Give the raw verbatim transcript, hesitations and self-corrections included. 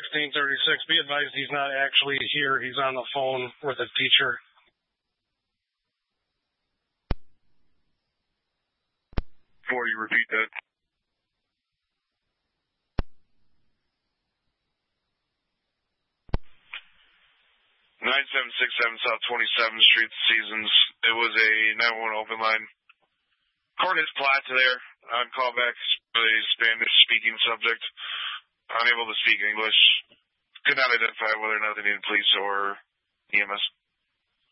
sixteen thirty-six. Be advised he's not actually here. He's on the phone with a teacher. Before you repeat that. nine seven six seven South twenty-seventh Street, Seasons. It was a nine one one open line. Cornelius Platt there on callback for a Spanish-speaking subject. Unable to speak English. Could not identify whether or not they needed police or E M S.